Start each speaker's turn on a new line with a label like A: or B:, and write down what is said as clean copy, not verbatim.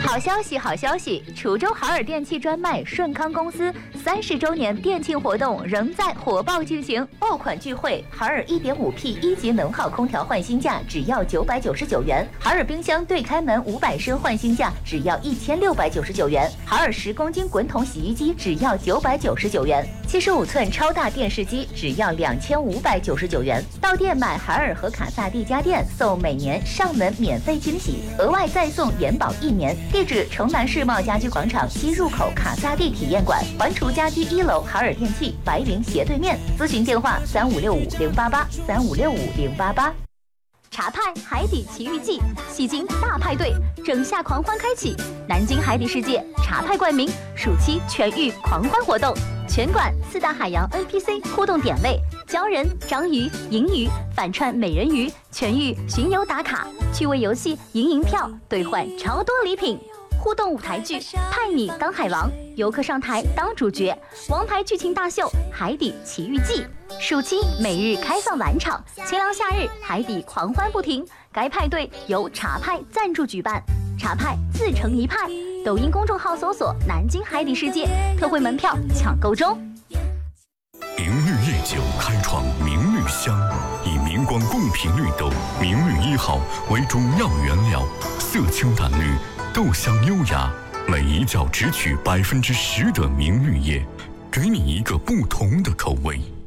A: 好消息，好消息！滁州海尔电器专卖顺康公司30周年店庆活动仍在火爆进行，爆款聚会，海尔 1.5P 1级能耗空调换新价只要999元，海尔冰箱对开门500升换新价只要1699元，海尔10公斤滚筒洗衣机只要999元，75寸超大电视机只要2599元。到店买海尔和卡萨帝家电，送每年上门免费惊喜，额外再送延保1年。地址：城南世贸家居广场西入口卡萨帝体验馆，环厨家居1楼海尔电器白云斜对面。咨询电话3565-088，3565-088。茶派海底奇遇记，戏精大派对，整夏狂欢开启！南京海底世界茶派冠名暑期全域狂欢活动，全馆4大海洋 NPC 互动点位，鲛人、章鱼、银鱼反串美人鱼，全域巡游打卡，趣味游戏赢银票兑换超多礼品。互动舞台剧派你当海王，游客上台当主角，王牌剧情大秀海底奇遇记。暑期每日开放晚场，清凉夏日海底狂欢不停。该派对由茶派赞助举办，茶派自成一派。抖音公众号搜索“南京海底世界”，特惠门票抢购中。
B: 明绿夜酒开创明绿香，以明光共频绿豆明绿1号为主要原料，色清淡绿，豆香优雅，每一角只取10%的明绿叶，给你一个不同的口味。